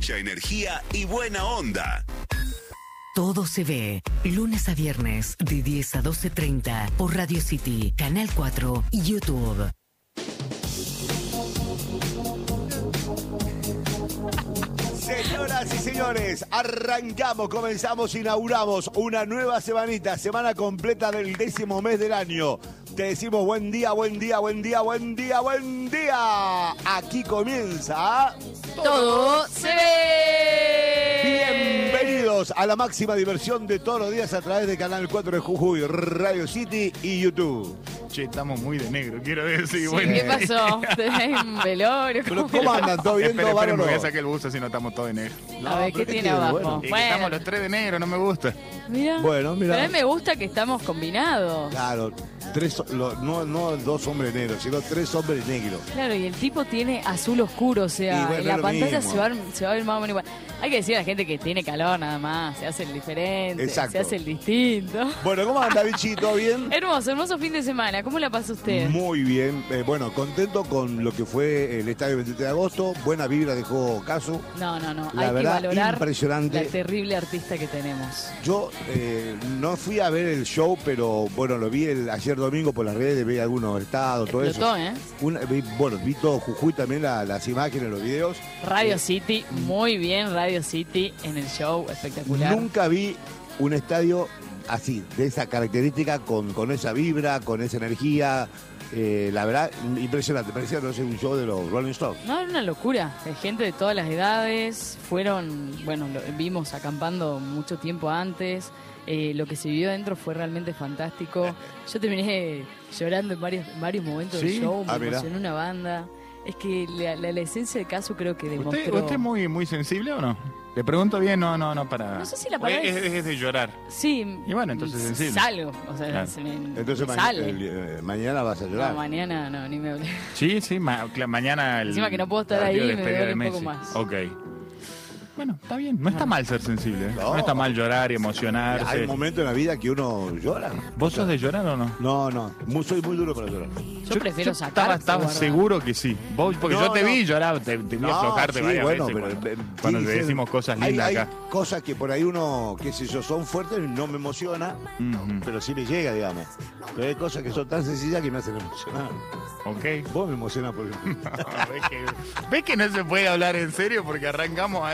mucha energía y buena onda. Todo se ve, lunes a viernes, de 10 a 12:30, por Radio City, Canal 4 y YouTube. Señoras y señores, arrancamos, comenzamos, inauguramos una nueva semanita, semana completa del 10º mes del año. Te decimos buen día, buen día, buen día, buen día, buen día. Aquí comienza Todo se ve. Bienvenidos a la máxima diversión de todos los días a través de Canal 4 de Jujuy, Radio City y YouTube. Che, estamos muy de negro, quiero decir. Sí, bueno. ¿qué pasó? ¿Tenés un velorio? Pero ¿cómo andan? ¿Todo bien? Esperen, ¿Todo esperen, bárbaro? voy a sacar el buzo si no estamos todos de negro. A ver, ¿qué tiene abajo? bueno? Y que estamos los tres de negro, no me gusta. Mira. Bueno, mira. Pero a mí me gusta que estamos combinados. Claro, no dos hombres negros, sino tres hombres negros. Claro, y el tipo tiene azul oscuro, o sea, Y bueno, en la es lo pantalla mismo. se va a ver más o menos igual. Hay que decir a la gente que tiene calor nada más, se hace el diferente, Exacto. se hace el distinto. Bueno, ¿cómo anda, Vichy? ¿Todo bien? Hermoso, hermoso fin de semana. ¿Cómo la pasa usted? Muy bien. Bueno, contento con lo que fue el estadio 23 de agosto. Buena vibra dejó Casu. No. La Hay verdad, que valorar impresionante. la terrible artista que tenemos. Yo no fui a ver el show, pero bueno, lo vi ayer domingo por las redes, vi algunos estados, todo Explotó, eso. Vi todo Jujuy también, las imágenes, los videos. Radio City, muy bien Radio City en el show, espectacular. Nunca vi un estadio así, de esa característica, con esa vibra, con esa energía. La verdad, impresionante. Parecía, no sé, un show de los Rolling Stones. No, era una locura. Gente de todas las edades. Vimos acampando mucho tiempo antes. Lo que se vivió dentro fue realmente fantástico. Yo terminé llorando en varios momentos del ¿Sí? show. Me Mirá. emocionó una banda. Es que la esencia del caso creo que demostró... ¿Usted es muy sensible o no? Le pregunto bien, no para... No sé si la palabra es de llorar. Sí. Y bueno, entonces sensible. Salgo. O sea, Claro. Entonces sale. mañana vas a llorar. No, mañana no, ni me hablé. Sí, mañana... Encima que no puedo estar partido ahí, de me despedida duele de un poco Messi. más. Ok. Bueno, está bien. No está mal ser sensible. No. No está mal llorar y emocionarse. Hay momentos en la vida que uno llora. ¿Vos sos de llorar o no? No, soy muy duro para llorar. Yo prefiero sacar. Estaba seguro que sí. Porque No, yo te no. vi llorar, te vi aflojarte sí, varias bueno, veces pero cuando sí, le decimos cosas lindas hay acá. cosas que por ahí uno, qué sé yo, son fuertes, no me emociona, Ujú. pero sí me llega, digamos. Pero hay cosas que son tan sencillas que me hacen emocionar. Ok. Vos me emocionás por ejemplo. ¿Ves que no se puede hablar en serio porque arrancamos ahí?